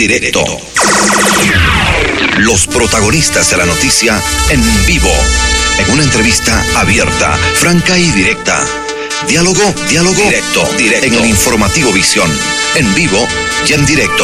directo. Los protagonistas de la noticia en vivo. En una entrevista abierta, franca y directa. Diálogo directo. En el informativo Visión. En vivo y en directo.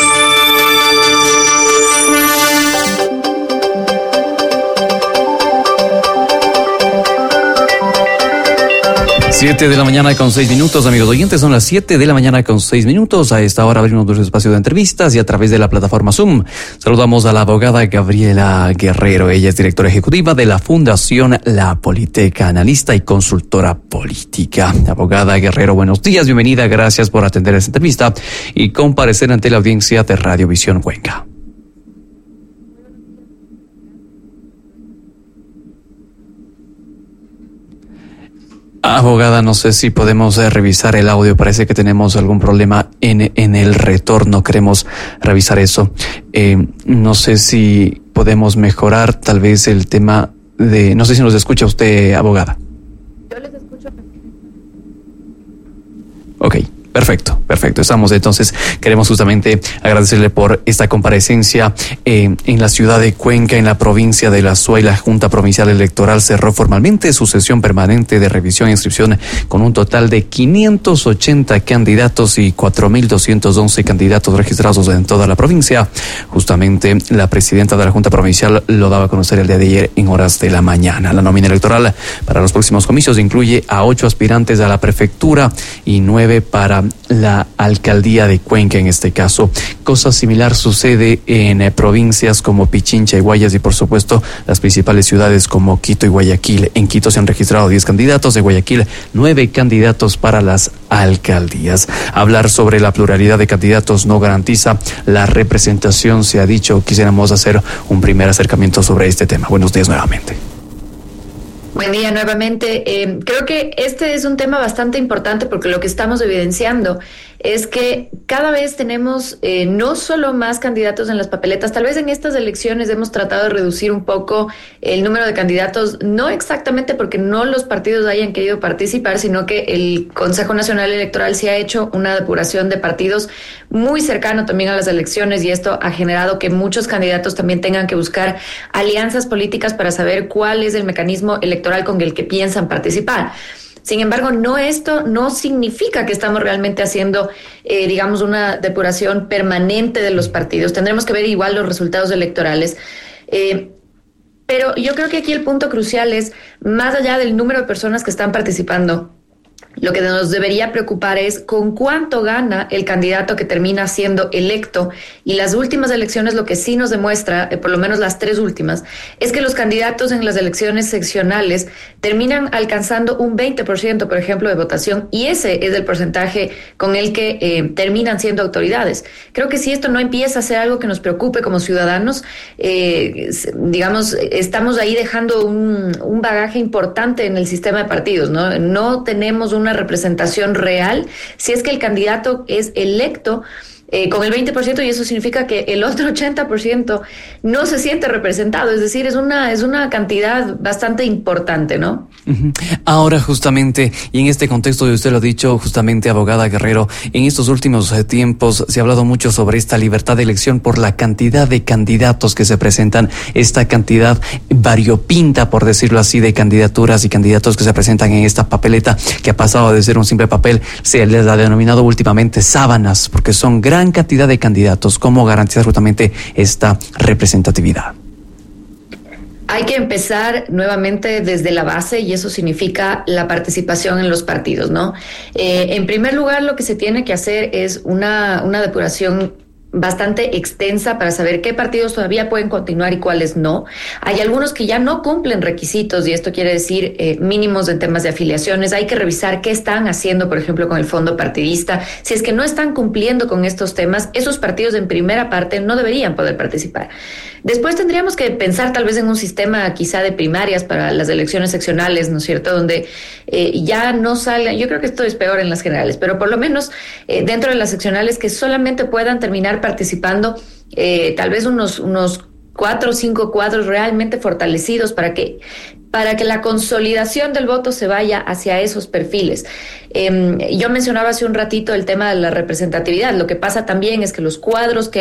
7 de la mañana con 6 minutos, amigos oyentes, son las 7 de la mañana con 6 minutos. A esta hora abrimos nuestro espacio de entrevistas y a través de la plataforma Zoom saludamos a la abogada Gabriela Guerrero. Ella es directora ejecutiva de la Fundación La Politeca, analista y consultora política. Abogada Guerrero, buenos días, bienvenida, gracias por atender esta entrevista y comparecer ante la audiencia de Radio Visión Cuenca. Abogada, no sé si podemos revisar el audio. Parece que tenemos algún problema en el retorno. Queremos revisar eso. No sé si podemos mejorar tal vez el tema de... No sé si nos escucha usted, abogada. Yo les escucho. Ok. Perfecto. Estamos entonces, queremos justamente agradecerle por esta comparecencia en la ciudad de Cuenca, en la provincia de La Suay. La Junta Provincial Electoral cerró formalmente su sesión permanente de revisión e inscripción con un total de 580 candidatos y 4.211 candidatos registrados en toda la provincia. Justamente la presidenta de la Junta Provincial lo daba a conocer el día de ayer en horas de la mañana. La nómina electoral para los próximos comicios incluye a 8 aspirantes a la prefectura y 9 para la alcaldía de Cuenca en este caso. Cosa similar sucede en provincias como Pichincha y Guayas y por supuesto las principales ciudades como Quito y Guayaquil. En Quito se han registrado 10 candidatos, en Guayaquil 9 candidatos para las alcaldías. Hablar sobre la pluralidad de candidatos no garantiza la representación, se ha dicho. Quisiéramos hacer un primer acercamiento sobre este tema. Buenos días nuevamente. Buen día nuevamente. Creo que este es un tema bastante importante porque lo que estamos evidenciando es que cada vez tenemos no solo más candidatos en las papeletas, tal vez en estas elecciones hemos tratado de reducir un poco el número de candidatos, no exactamente porque no los partidos hayan querido participar, sino que el Consejo Nacional Electoral sí ha hecho una depuración de partidos muy cercano también a las elecciones y esto ha generado que muchos candidatos también tengan que buscar alianzas políticas para saber cuál es el mecanismo electoral con el que piensan participar. Sin embargo, esto no significa que estamos realmente haciendo, digamos, una depuración permanente de los partidos. Tendremos que ver igual los resultados electorales. Pero yo creo que aquí el punto crucial es, más allá del número de personas que están participando, lo que nos debería preocupar es con cuánto gana el candidato que termina siendo electo. Y las últimas elecciones lo que sí nos demuestra, por lo menos las 3 últimas, es que los candidatos en las elecciones seccionales terminan alcanzando un 20%, por ejemplo, de votación, y ese es el porcentaje con el que terminan siendo autoridades. Creo que si esto no empieza a ser algo que nos preocupe como ciudadanos, digamos, estamos ahí dejando un bagaje importante en el sistema de partidos, ¿no? No tenemos una representación real si es que el candidato es electo con el 20% y eso significa que el otro 80% no se siente representado, es decir, es una cantidad bastante importante, ¿no? Ahora justamente, y en este contexto, y usted lo ha dicho justamente, abogada Guerrero, en estos últimos tiempos se ha hablado mucho sobre esta libertad de elección por la cantidad de candidatos que se presentan, esta cantidad variopinta, por decirlo así, de candidaturas y candidatos que se presentan en esta papeleta, que ha pasado de ser un simple papel, se les ha denominado últimamente sábanas, porque son gran cantidad de candidatos. ¿Cómo garantizar justamente esta representatividad? Hay que empezar nuevamente desde la base y eso significa la participación en los partidos, ¿no? En primer lugar, lo que se tiene que hacer es una depuración bastante extensa para saber qué partidos todavía pueden continuar y cuáles no. Hay algunos que ya no cumplen requisitos y esto quiere decir mínimos en temas de afiliaciones. Hay que revisar qué están haciendo, por ejemplo, con el fondo partidista. Si es que no están cumpliendo con estos temas, esos partidos en primera parte no deberían poder participar. Después tendríamos que pensar tal vez en un sistema quizá de primarias para las elecciones seccionales, ¿no es cierto?, donde ya no salgan, yo creo que esto es peor en las generales, pero por lo menos dentro de las seccionales que solamente puedan terminar participando tal vez unos 4 o 5 cuadros realmente fortalecidos para que la consolidación del voto se vaya hacia esos perfiles. Yo mencionaba hace un ratito el tema de la representatividad. Lo que pasa también es que los cuadros que